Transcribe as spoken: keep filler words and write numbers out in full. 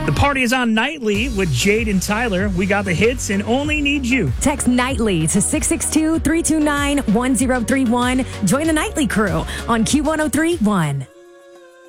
The party is on nightly with Jade and Tyler. We got the hits and only need you. Text nightly to six six two, three two nine, one zero three one. Join the nightly crew on Q one oh three point one.